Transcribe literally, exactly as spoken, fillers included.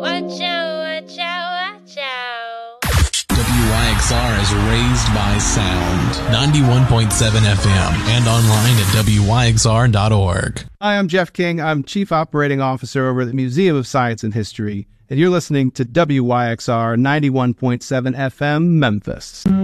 Watch out, watch out, watch out. W Y X R is raised by sound. ninety-one point seven F M and online at W Y X R dot org. Hi, I'm Jeff King. I'm Chief Operating Officer over at the Museum of Science and History, and you're listening to W Y X R ninety-one point seven F M Memphis.